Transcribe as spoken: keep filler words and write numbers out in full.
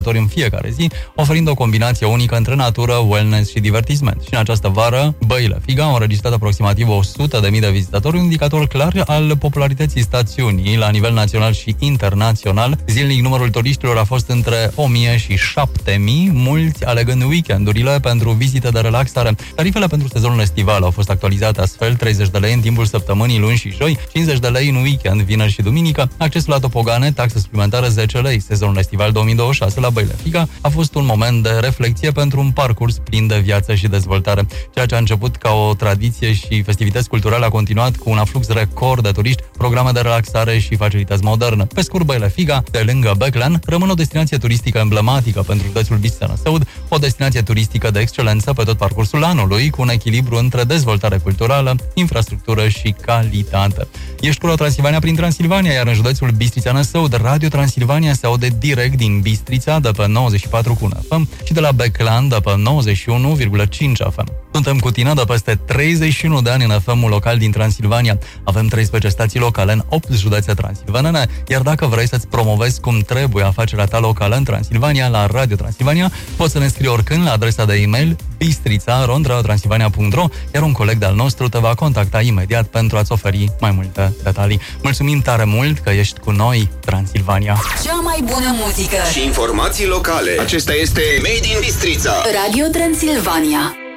în fiecare zi, oferind o combinație unică între natură, wellness și divertisment. Și în această vară, Băile Figa au înregistrat aproximativ o sută de mii de vizitatori, un indicator clar al popularității stațiunii la nivel național și internațional. Zilnic numărul turiștilor a fost între o mie și șapte mii, mulți alegând weekendurile pentru vizite de relaxare. Tarifele pentru sezonul estival au fost actualizate astfel: treizeci de lei în timpul săptămânii luni și joi, cincizeci de lei în weekend, vineri și duminică, accesul la topogane, taxe suplimentară zece lei. Sezonul estival două mii douăzeci și șase la Băile Figa a fost un moment de reflexie pentru un parcurs plin de viață și dezvoltare. Ceea ce a început ca o tradiție și festivități culturale a continuat cu un aflux record de turiști, programe de relaxare și facilități moderne. Pe scurt, Băile Figa, de lângă Beclean, rămân o destinație turistică emblematică pentru județul Bistrița-Năsăud, o destinație turistică de excelență pe tot parcursul anului, cu un echilibru între dezvoltare culturală, infrastructură și calitate. Ești cu Transilvania prin Transilvania, iar în județul Bistrița-Năsăud, Radio Transilvania se aude direct din Bistrița de pe nouăzeci și patru virgulă unu F M și de la Beclean de pe nouăzeci și unu virgulă cinci F M. Suntem cu tine de peste treizeci și unu de ani în F M-ul local din Transilvania. Avem treisprezece stații locale în opt județe transilvanene, iar dacă vrei să-ți promovezi cum trebuie afacerea ta locală în Transilvania, la Radio Transilvania, poți să ne scrii oricând la adresa de e-mail bistrița arond radio transilvania punct ro, iar un coleg de-al nostru te va contacta imediat pentru a-ți oferi mai multe detalii. Mulțumim tare mult că ești cu noi, Transilvania! Cea mai bună muzică și informații locale. Acesta este Made in Bistrița. Radio Transilvania.